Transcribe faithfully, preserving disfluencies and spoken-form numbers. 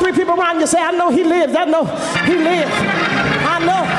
three people around you say, I know he lives. I know he lives. I know